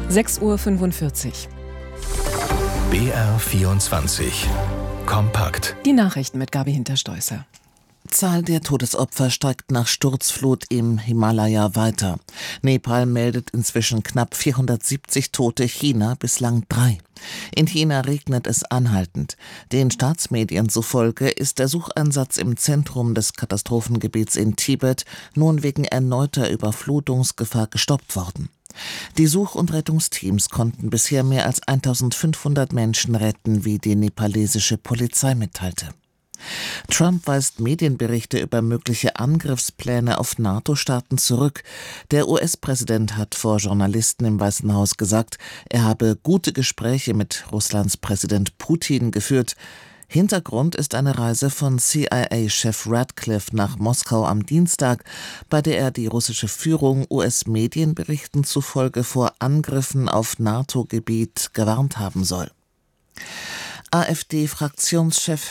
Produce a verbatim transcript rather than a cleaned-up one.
sechs Uhr fünfundvierzig. B R vierundzwanzig. Kompakt. Die Nachrichten mit Gabi Hinterstoißer. Zahl der Todesopfer steigt nach Sturzflut im Himalaya weiter. Nepal meldet inzwischen knapp vierhundertsiebzig Tote, China bislang drei. In China regnet es anhaltend. Den Staatsmedien zufolge ist der Sucheinsatz im Zentrum des Katastrophengebiets in Tibet nun wegen erneuter Überflutungsgefahr gestoppt worden. Die Such- und Rettungsteams konnten bisher mehr als eintausendfünfhundert Menschen retten, wie die nepalesische Polizei mitteilte. Trump weist Medienberichte über mögliche Angriffspläne auf NATO-Staaten zurück. Der U S-Präsident hat vor Journalisten im Weißen Haus gesagt, er habe gute Gespräche mit Russlands Präsident Putin geführt. Hintergrund ist eine Reise von C I A-Chef Radcliffe nach Moskau am Dienstag, bei der er die russische Führung U S-Medienberichten zufolge vor Angriffen auf NATO-Gebiet gewarnt haben soll. AfD-Fraktionschef